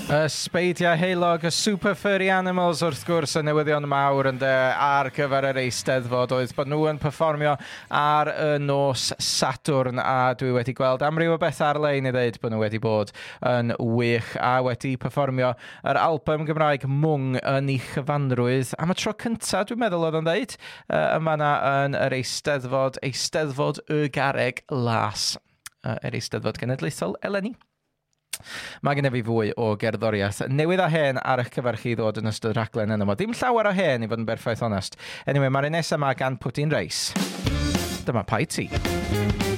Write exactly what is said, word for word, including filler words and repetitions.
Ysbeidiau heilog y Super Furry Animals wrth gwrs y newyddion mawr yn de ar gyfer yr Eisteddfod oedd bod nhw yn perfformio ar y nos Sadwrn a dwi wedi gweld amryw o beth ar-lein i ddeud bod nhw wedi bod yn wych a wedi perfformio yr album Gymraeg Mwng yn ei chyfanrwydd am y tro cyntaf dwi'n meddwl oedd yn ddeud uh, yma na yn yr Eisteddfod Eisteddfod y Garreg Las uh, yr Eisteddfod Genedlaethol eleni. Mae gen i fi fwy o gerddoriaeth newydd a hen ar eich cyfer chi ddod yn ystod rhaglen yna. Dim llawer o hen i fod yn berffaith onest. Anyway, mae'r un nesaf yma gan Pwdin Reis. Dyma Pai Ti.